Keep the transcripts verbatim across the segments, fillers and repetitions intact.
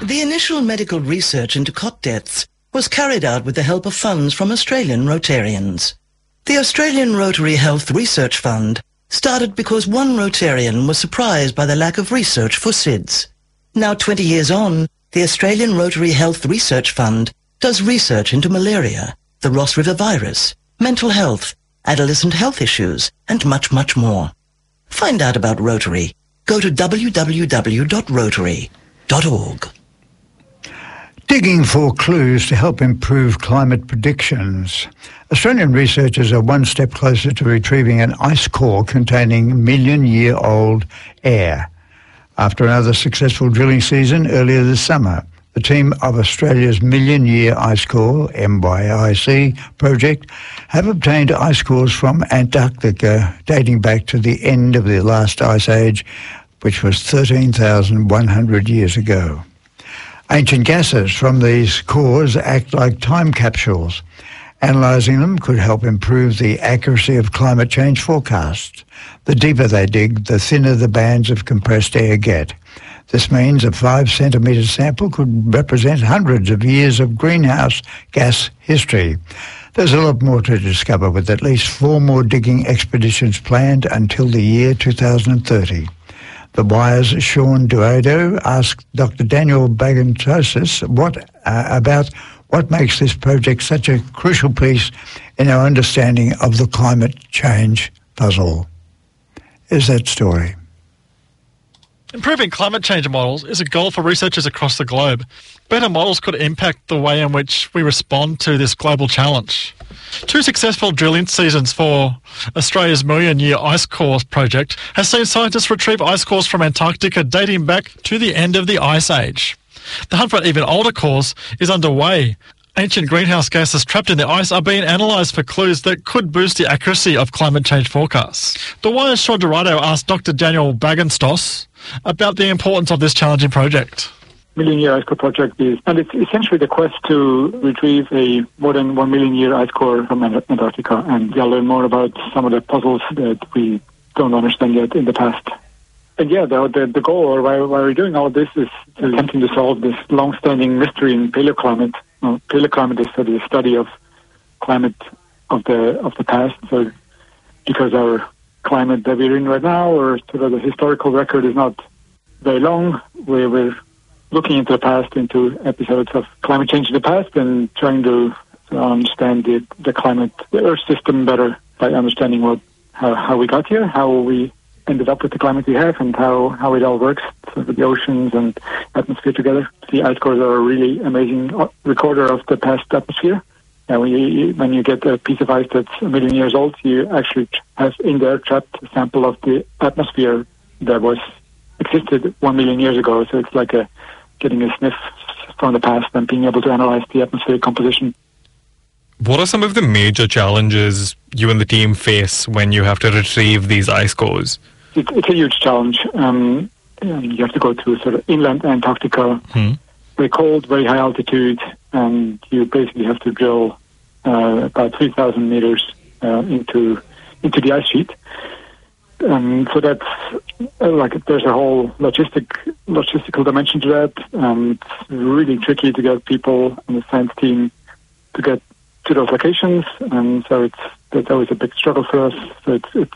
The initial medical research into cot deaths was carried out with the help of funds from Australian Rotarians. The Australian Rotary Health Research Fund started because one Rotarian was surprised by the lack of research for S I D S. Now twenty years on, the Australian Rotary Health Research Fund does research into malaria, the Ross River virus, mental health, adolescent health issues, and much, much more. Find out about Rotary. Go to w w w dot rotary dot org. Digging for clues to help improve climate predictions. Australian researchers are one step closer to retrieving an ice core containing million-year-old air. After another successful drilling season earlier this summer, the team of Australia's Million Year Ice Core, M Y I C, project have obtained ice cores from Antarctica dating back to the end of the last ice age, which was thirteen thousand one hundred years ago. Ancient gases from these cores act like time capsules. Analysing them could help improve the accuracy of climate change forecasts. The deeper they dig, the thinner the bands of compressed air get. This means a five centimetre sample could represent hundreds of years of greenhouse gas history. There's a lot more to discover, with at least four more digging expeditions planned until the year two thousand thirty. The Wire's Sean Duado asked Doctor Daniel Bagantosis what, uh, about what makes this project such a crucial piece in our understanding of the climate change puzzle. Is that story? Improving climate change models is a goal for researchers across the globe. Better models could impact the way in which we respond to this global challenge. Two successful drilling seasons for Australia's Million Year Ice Cores project has seen scientists retrieve ice cores from Antarctica dating back to the end of the Ice Age. The hunt for even older cores is underway. Ancient greenhouse gases trapped in the ice are being analysed for clues that could boost the accuracy of climate change forecasts. The Wire's Sean Dorado asked Doctor Daniel Bagenstos about the importance of this challenging project. Million Year Ice Core project is, and it's essentially the quest to retrieve a more than one million year ice core from Antarctica, and you'll learn more about some of the puzzles that we don't understand yet in the past. And yeah, the the, the goal, or why, why we're doing all of this, is attempting to solve this long-standing mystery in paleoclimate. Well, paleoclimate is sort of the study of climate of the of the past. So, because our climate that we're in right now, or sort of the historical record, is not very long, where we're looking into the past, into episodes of climate change in the past, and trying to understand the, the climate, the Earth system better by understanding what how, how we got here, how we ended up with the climate we have, and how, how it all works, so with the oceans and atmosphere together. The ice cores are a really amazing recorder of the past atmosphere. And when you, when you get a piece of ice that's a million years old, you actually have in there trapped a sample of the atmosphere that was existed one million years ago. So it's like a getting a sniff from the past and being able to analyze the atmospheric composition. What are some of the major challenges you and the team face when you have to retrieve these ice cores? It, it's a huge challenge. Um, you have to go to sort of inland Antarctica, hmm. very cold, very high altitude, and you basically have to drill uh, about three thousand meters uh, into into the ice sheet. Um, so that's uh, like there's a whole logistic logistical dimension to that. Um, it's really tricky to get people on the science team to get to those locations, and so it's that's always a big struggle for us. So it's it's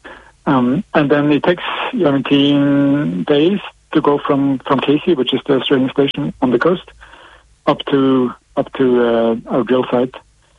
um, and then it takes seventeen days to go from, from Casey, which is the Australian station on the coast, up to up to uh, our drill site.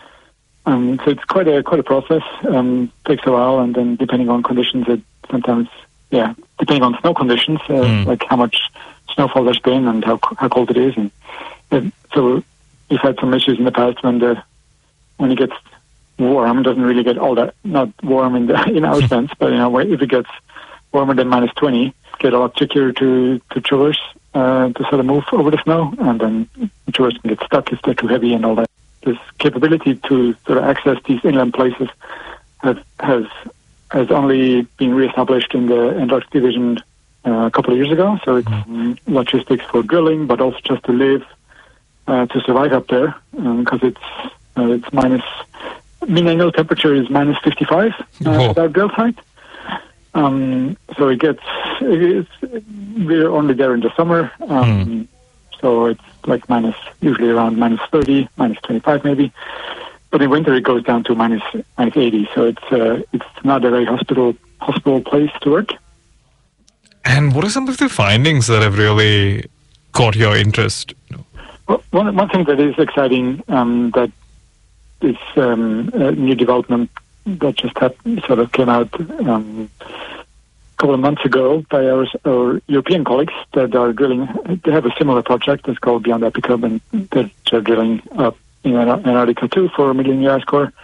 Um, so it's quite a quite a process. Um, takes a while, and then depending on conditions, it sometimes yeah, depending on snow conditions, uh, mm. like how much snowfall there's been and how how cold it is, and, and so we've had some issues in the past when the when it gets warm. It doesn't really get all that not warm in the in our sense, but you know if it gets warmer than minus twenty, it get a lot trickier to to traverse uh, to sort of move over the snow, and then the traverse can get stuck if they're too heavy and all that. This capability to sort of access these inland places has has, has only been reestablished in the Antarctic Division uh, a couple of years ago. So it's mm-hmm. logistics for drilling, but also just to live, uh, to survive up there, because um, it's uh, it's minus mean annual temperature is minus fifty-five uh, at our drill site. Um, so it gets it's, we're only there in the summer. Um, mm. so it's like minus, usually around minus thirty, minus twenty-five maybe. But in winter it goes down to minus minus eighty, so it's uh, it's not a very hospital hospital place to work. And what are some of the findings that have really caught your interest? Well, one one thing that is exciting, um, that is um, a new development that just happened, sort of came out um, a couple of months ago by our, our European colleagues that are drilling. They have a similar project. It's called Beyond Epicum, and they're drilling up in Antarctica too for a million year ice core.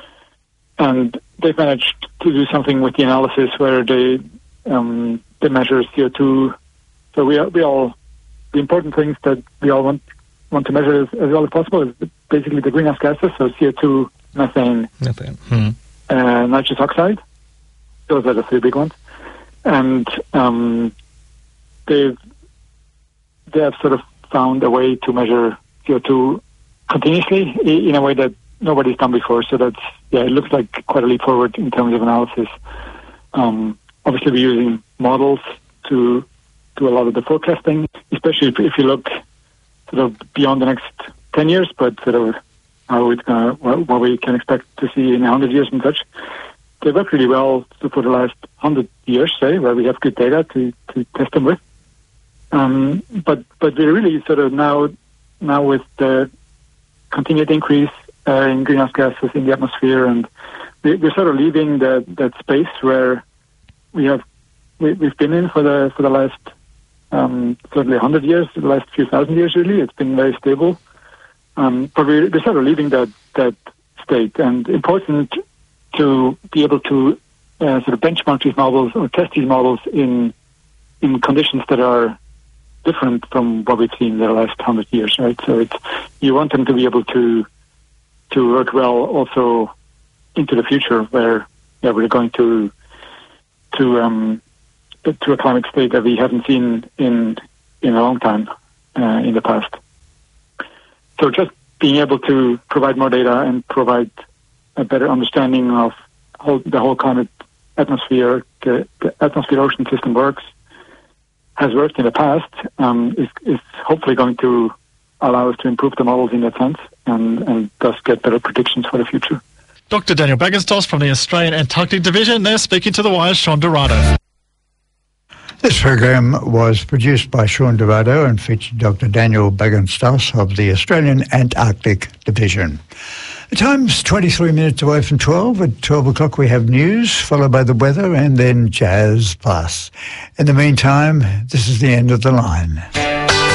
And they've managed to do something with the analysis where they um, they measure C O two. So we we all the important things that we all want want to measure as, as well as possible is basically the greenhouse gases, so C O two, methane, Methane. Hmm. uh, nitrous oxide. Those are the three big ones. And um, they've they have sort of found a way to measure C O two continuously in a way that nobody's done before. So that's, yeah, it looks like quite a leap forward in terms of analysis. Um, obviously, we're using models to do a lot of the forecasting, especially if, if you look sort of beyond the next ten years, but sort of how it's gonna, what, what we can expect to see in one hundred years and such. They work really well for the last one hundred years, say, where we have good data to, to test them with. Um, but but we're really sort of now now with the continued increase uh, in greenhouse gases in the atmosphere, and we, we're sort of leaving the, that space where we have we, we've been in for the for the last um, certainly one hundred years, the last few thousand years. Really, it's been very stable. Um, but we're, we're sort of leaving that that state, and important to be able to uh, sort of benchmark these models or test these models in in conditions that are different from what we've seen in the last hundred years, right? So it's you want them to be able to to work well also into the future, where yeah we're going to to um to a climate state that we haven't seen in in a long time uh, in the past. So just being able to provide more data and provide a better understanding of how the whole climate atmosphere, the, the atmosphere-ocean system works, has worked in the past, um, is, is hopefully going to allow us to improve the models in that sense and, and thus get better predictions for the future. Doctor Daniel Bagenstos from the Australian Antarctic Division, there speaking to The Wire's Sean Dorado. This program was produced by Sean Dorado and featured Doctor Daniel Bagenstos of the Australian Antarctic Division. The time's twenty-three minutes away from twelve. At twelve o'clock we have news, followed by the weather, and then Jazz Plus. In the meantime, this is the end of the line.